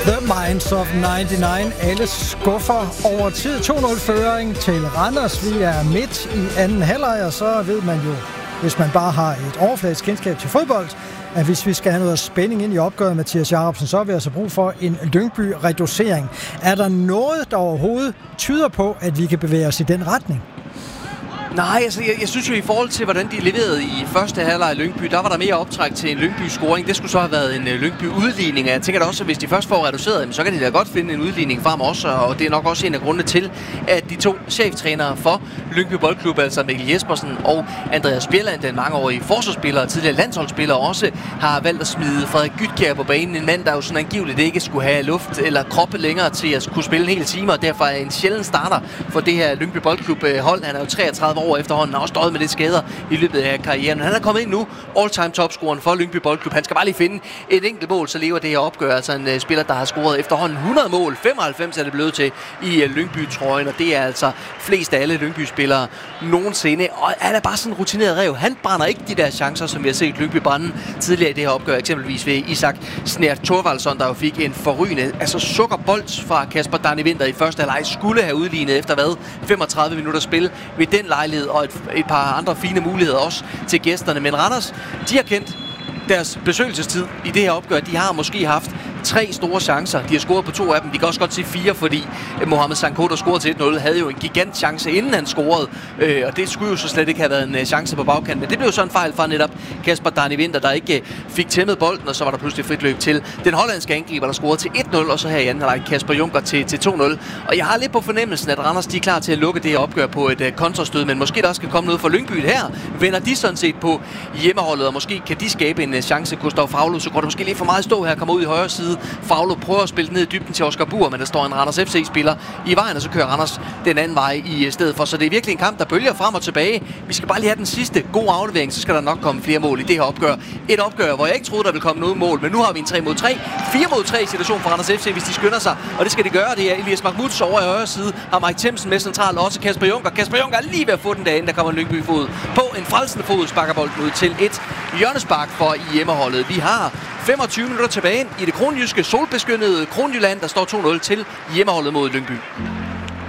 The Minds of 99. Alle skuffer over tid. 2-0-føring til Randers. Vi er midt i anden halvleg, og så ved man jo, hvis man bare har et overfladisk kendskab til fodbold, at hvis vi skal have noget spænding ind i opgøret, Mathias Jacobsen, så har vi altså brug for en Lyngby-reducering. Er der noget, der overhovedet tyder på, at vi kan bevæge os i den retning? Nej, altså jeg synes jo i forhold til, hvordan de leverede i første halvleg i Lyngby, der var der mere optræk til en Lyngby-scoring. Det skulle så have været en Lyngby-udligning, og jeg tænker da også, at hvis de først får reduceret, så kan de da godt finde en udligning frem også, og det er nok også en af grundene til, at de to cheftrænere for Lyngby Boldklub, altså Mikkel Jespersen og Andreas Bjelland, den mangeårige forsvarsspiller og tidligere landsholdsspiller, også har valgt at smide Frederik Gytkjær på banen. En mand, der jo sådan angiveligt ikke skulle have luft eller kroppe længere til at kunne spille en hel time, og derfor er en sjælden starter for det her Lyngby Boldklub hold. Han er jo 33 år efterhånden, har også stået med lidt skader i løbet af karrieren. Han er kommet ind nu, all-time topscoren for Lyngby Boldklub. Han skal bare lige finde et enkelt mål, så lever det her opgør. Altså en spiller, der har scoret efterhånden 100 mål. 95 er det blevet til i Lyngby-trøjen, og det er altså flest af alle Lyngby-spillere nogensinde. Og han er bare sådan en rutineret ræv. Han brænder ikke de der chancer, som vi har set Lyngby brænde tidligere i det her opgør. Eksempelvis ved Isak Snert Thorvaldsson, der jo fik en forrygende, altså sukkerbold fra Kasper Dani Winther i første halvleg, skulle have udlignet efter hvad? 35 minutter spil ved den lejlighed, og et par andre fine muligheder også til gæsterne. Men Randers, de har kendt deres besøgelsestid i det her opgør. De har måske haft 3 store chancer. De har scoret på 2 af dem. Vi kan også godt sige 4, fordi Mohamed Sanko, der scorede til 1-0, havde jo en gigant chance, inden han scorede. Og det skulle jo så slet ikke have været en chance på bagkanten. Men det blev så en fejl fra netop Kasper Dani Winther, der ikke fik tæmmet bolden, og så var der pludselig frit løb til den hollandske angriber, der scorede til 1-0, og så her i anden halvleg Kasper Junker til 2-0. Og jeg har lidt på fornemmelsen, at Randers, de er klar til at lukke det her opgør på et kontrastød, men måske der også skal komme noget fra Lyngby her. Vender de sådan set på hjemmeholdet, og måske kan de skabe en chance. Gustav Faglo, så går det måske lidt for meget stå her, kommer ud i højre side. Faglo prøver at spille ned i dybden til Oscar Bur, men der står en Randers FC-spiller i vejen, og så kører Randers den anden vej i stedet for. Så det er virkelig en kamp, der bølger frem og tilbage. Vi skal bare lige have den sidste gode aflevering, så skal der nok komme flere mål i det her opgør. Et opgør, hvor jeg ikke troede, der ville komme noget mål, men nu har vi en 3-mod-3, 4-mod-3 situation for Randers FC, hvis de skynder sig, og det skal de gøre. Det er Elias Mahmouds over i højre side, har Mike Themsen med centralt, og også Kasper Junker. Kasper Junker er lige ved at få den derinde, der kommer en Lyngby fod på en frelsende fod, sparker bolden ud til et hjørnespark for hjemmeholdet. Vi har 25 minutter tilbage i det kronjyske solbeskyndede Kronjylland, der står 2-0 til hjemmeholdet mod Lyngby.